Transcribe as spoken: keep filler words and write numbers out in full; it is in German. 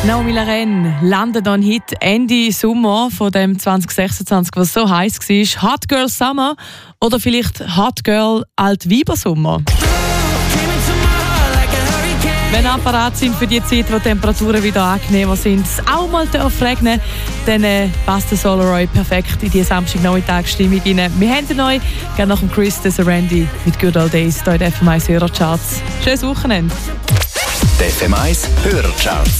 Naomi Laren landet an Hit Ende Sommer von dem zwanzig sechsundzwanzig, was so heiß war. Hot Girl Summer oder vielleicht Hot Girl Altweiber Sommer. Wenn ihr parat sind für die Zeit, wo die Temperaturen wieder angenehmer sind, es auch mal regnen, dann äh, passt der Solaroy perfekt in die Samstagnachmittagsstimmung rein. Wir haben euch gerne nach dem Chris Randy mit Good Old Days hier in den F M eins Hörercharts. Schönes Wochenende. Die F M eins Hörercharts.